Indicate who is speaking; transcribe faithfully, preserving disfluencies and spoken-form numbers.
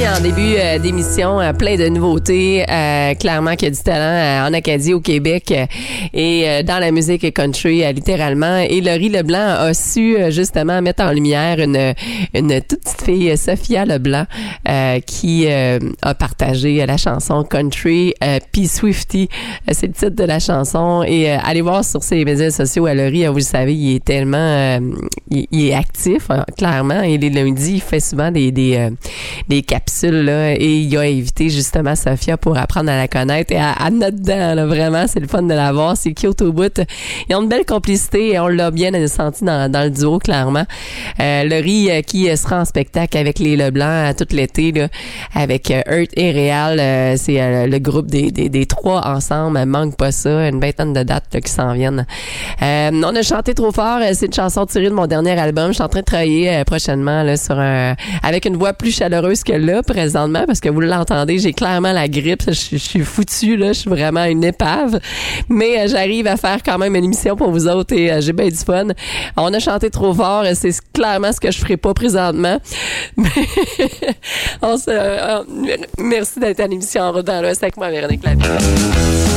Speaker 1: en début euh, d'émission, euh, plein de nouveautés. Euh, clairement qu'il y a du talent euh, en Acadie, au Québec euh, et euh, dans la musique country, euh, littéralement. Et Laurie Leblanc a su euh, justement mettre en lumière une, une toute petite fille, Sophia Leblanc, euh, qui euh, a partagé la chanson country euh, P. Swifty. Euh, c'est le titre de la chanson. Et euh, allez voir sur ses médias sociaux à Laurie, vous le savez, il est tellement... Euh, il, il est actif, hein, clairement. Et les lundis, il fait souvent des, des, euh, des capsules, là, et il a invité justement Sophia pour apprendre à la connaître et à, à notre dedans, là, vraiment, c'est le fun de la voir, c'est cute au bout. Ils ont une belle complicité et on l'a bien senti dans, dans le duo, clairement. Euh, Laurie euh, qui euh, sera en spectacle avec les Leblanc euh, tout l'été, là, avec euh, Earth et Réal, euh, c'est euh, le groupe des, des, des trois ensemble, euh, manque pas ça, une vingtaine de dates là, qui s'en viennent. Euh, on a chanté trop fort, euh, c'est une chanson tirée de mon dernier album, je suis en train de travailler euh, prochainement là, sur un, avec une voix plus chaleureuse que là présentement, parce que vous l'entendez, j'ai clairement la grippe, je, je suis foutue, là, je suis vraiment une épave, mais euh, j'arrive à faire quand même une émission pour vous autres et euh, j'ai bien du fun. On a chanté trop fort, c'est clairement ce que je ferai pas présentement. Mais on se, euh, merci d'être à l'émission En route dans l'Ouest avec moi, Véronique Lavigne.